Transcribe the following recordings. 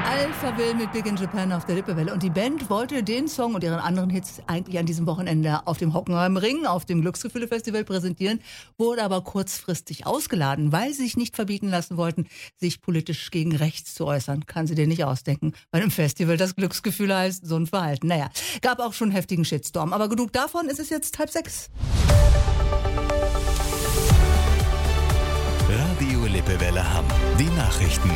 Alpha Will mit Big in Japan auf der Lippewelle. Und die Band wollte den Song und ihren anderen Hits eigentlich an diesem Wochenende auf dem Hockenheimring, auf dem Glücksgefühle-Festival präsentieren, wurde aber kurzfristig ausgeladen, weil sie sich nicht verbieten lassen wollten, sich politisch gegen rechts zu äußern. Kann sie dir nicht ausdenken. Bei einem Festival, das Glücksgefühle heißt, so ein Verhalten. Naja, gab auch schon heftigen Shitstorm. Aber genug davon, ist es jetzt 5:30. Radio Lippewelle Hamm. Die Nachrichten.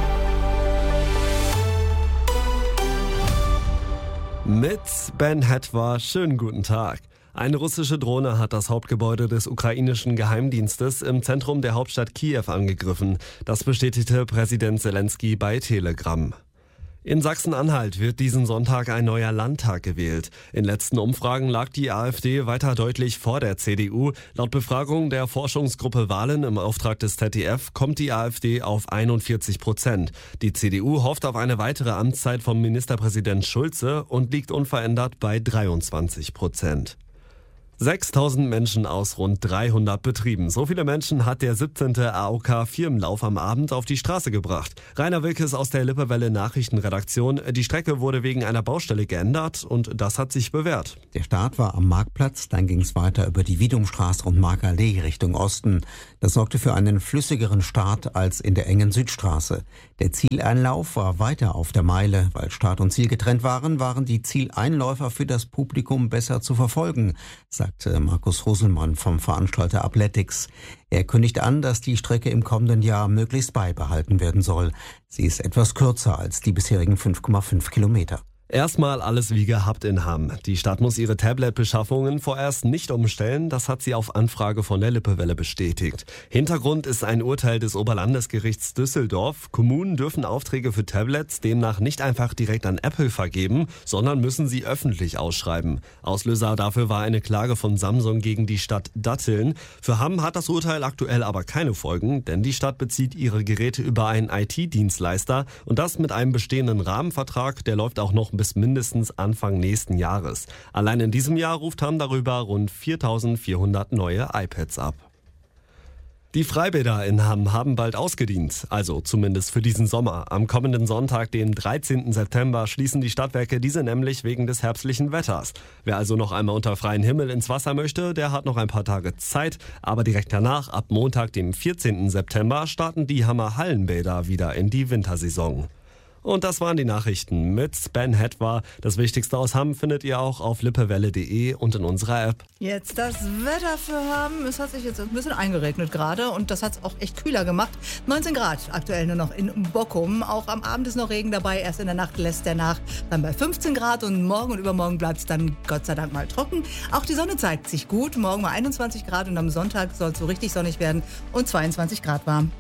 Mit Ben Hetwa, schönen guten Tag. Eine russische Drohne hat das Hauptgebäude des ukrainischen Geheimdienstes im Zentrum der Hauptstadt Kiew angegriffen. Das bestätigte Präsident Selenskyj bei Telegram. In Sachsen-Anhalt wird diesen Sonntag ein neuer Landtag gewählt. In letzten Umfragen lag die AfD weiter deutlich vor der CDU. Laut Befragung der Forschungsgruppe Wahlen im Auftrag des ZDF kommt die AfD auf 41%. Die CDU hofft auf eine weitere Amtszeit vom Ministerpräsident Schulze und liegt unverändert bei 23%. 6.000 Menschen aus rund 300 Betrieben. So viele Menschen hat der 17. AOK-Firmenlauf am Abend auf die Straße gebracht. Rainer Wilkes aus der Lippewelle Nachrichtenredaktion. Die Strecke wurde wegen einer Baustelle geändert und das hat sich bewährt. Der Start war am Marktplatz, dann ging es weiter über die Wiedumstraße und Markallee Richtung Osten. Das sorgte für einen flüssigeren Start als in der engen Südstraße. Der Zieleinlauf war weiter auf der Meile. Weil Start und Ziel getrennt waren die Zieleinläufer für das Publikum besser zu verfolgen, sagte Markus Roselmann vom Veranstalter Athletics. Er kündigt an, dass die Strecke im kommenden Jahr möglichst beibehalten werden soll. Sie ist etwas kürzer als die bisherigen 5,5 Kilometer. Erstmal alles wie gehabt in Hamm. Die Stadt muss ihre Tablet-Beschaffungen vorerst nicht umstellen. Das hat sie auf Anfrage von der Lippewelle bestätigt. Hintergrund ist ein Urteil des Oberlandesgerichts Düsseldorf. Kommunen dürfen Aufträge für Tablets demnach nicht einfach direkt an Apple vergeben, sondern müssen sie öffentlich ausschreiben. Auslöser dafür war eine Klage von Samsung gegen die Stadt Datteln. Für Hamm hat das Urteil aktuell aber keine Folgen, denn die Stadt bezieht ihre Geräte über einen IT-Dienstleister und das mit einem bestehenden Rahmenvertrag, der läuft auch noch bis mindestens Anfang nächsten Jahres. Allein in diesem Jahr ruft Hamm darüber rund 4.400 neue iPads ab. Die Freibäder in Hamm haben bald ausgedient, also zumindest für diesen Sommer. Am kommenden Sonntag, den 13. September, schließen die Stadtwerke diese nämlich wegen des herbstlichen Wetters. Wer also noch einmal unter freiem Himmel ins Wasser möchte, der hat noch ein paar Tage Zeit. Aber direkt danach, ab Montag, dem 14. September, starten die Hammer Hallenbäder wieder in die Wintersaison. Und das waren die Nachrichten mit Ben Hetwa. Das Wichtigste aus Hamm findet ihr auch auf lippewelle.de und in unserer App. Jetzt das Wetter für Hamm. Es hat sich jetzt ein bisschen eingeregnet gerade und das hat es auch echt kühler gemacht. 19 Grad aktuell nur noch in Bockum. Auch am Abend ist noch Regen dabei. Erst in der Nacht lässt der nach. Dann bei 15 Grad und morgen und übermorgen bleibt es dann Gott sei Dank mal trocken. Auch die Sonne zeigt sich gut. Morgen mal 21 Grad und am Sonntag soll es so richtig sonnig werden und 22 Grad warm.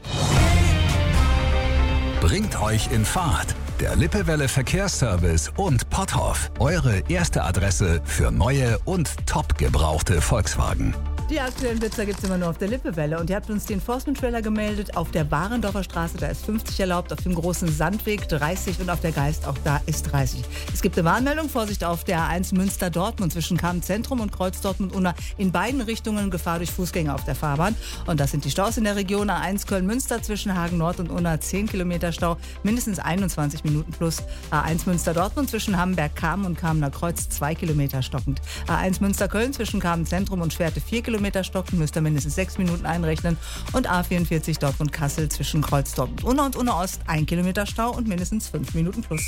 Bringt euch in Fahrt. Der Lippewelle Verkehrsservice und Potthoff. Eure erste Adresse für neue und top gebrauchte Volkswagen. Die aktuellen Witzer gibt es immer nur auf der Lippewelle. Und ihr habt uns den Enforcement-Trailer gemeldet. Auf der Barendorfer Straße, da ist 50 erlaubt. Auf dem großen Sandweg 30 und auf der Geist, auch da ist 30. Es gibt eine Warnmeldung. Vorsicht auf der A1 Münster-Dortmund zwischen Kamen-Zentrum und Kreuz Dortmund-Unna. In beiden Richtungen Gefahr durch Fußgänger auf der Fahrbahn. Und das sind die Staus in der Region. A1 Köln-Münster zwischen Hagen-Nord und Unna 10 Kilometer Stau. Mindestens 21 Minuten plus. A1 Münster-Dortmund zwischen Hamburg-Kamen und Kamener Kreuz 2 Kilometer stockend. A1 Münster-Köln zwischen Kamen-Zentrum und Schwerte 4 Kilometer stocken, müsst ihr mindestens 6 Minuten einrechnen. Und A44 Dortmund-Kassel zwischen Kreuz Dortmund-Unna und Unna-Ost 1 Kilometer Stau und mindestens 5 Minuten plus.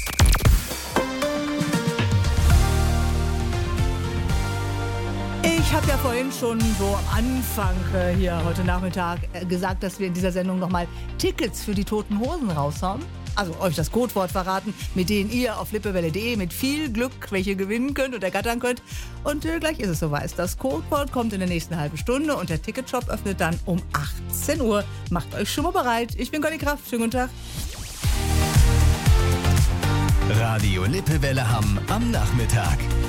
Ich habe ja vorhin schon so am Anfang hier heute Nachmittag gesagt, dass wir in dieser Sendung nochmal Tickets für die Toten Hosen raushauen. Also euch das Codewort verraten, mit denen ihr auf lippewelle.de mit viel Glück welche gewinnen könnt und ergattern könnt. Und gleich ist es soweit. Das Codewort kommt in der nächsten halben Stunde und der Ticketshop öffnet dann um 18 Uhr. Macht euch schon mal bereit. Ich bin Conny Kraft. Schönen guten Tag. Radio Lippewelle Hamm am Nachmittag.